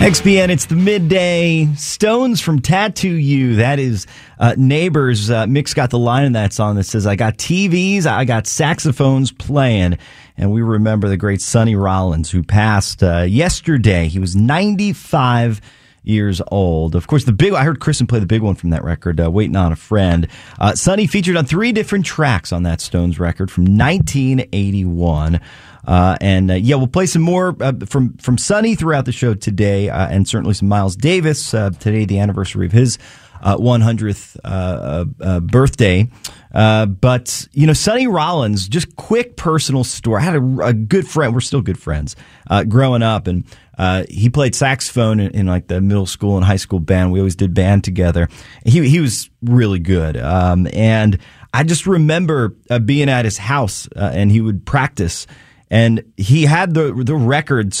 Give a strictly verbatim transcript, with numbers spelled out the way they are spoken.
X B N, it's the midday. Stones from Tattoo You. That is uh, Neighbors. Uh, Mick's got the line in that song that says, I got T Vs, I got saxophones playing. And we remember the great Sonny Rollins, who passed uh, yesterday. He was ninety-five years old. Of course, the big I heard Kristen play the big one from that record, uh, Waiting on a Friend. Uh, Sonny featured on three different tracks on that Stones record from nineteen eighty-one. Uh, and uh, yeah, we'll play some more uh, from from Sonny throughout the show today, uh, and certainly some Miles Davis. Uh, today, the anniversary of his uh, one hundredth uh, uh, birthday. Uh, but you know, Sonny Rollins, just quick personal story. I had a, a good friend. We're still good friends uh, growing up, and uh, he played saxophone in, in like the middle school and high school band. We always did band together. He he was really good, um, and I just remember uh, being at his house, uh, and he would practice. And he had the the record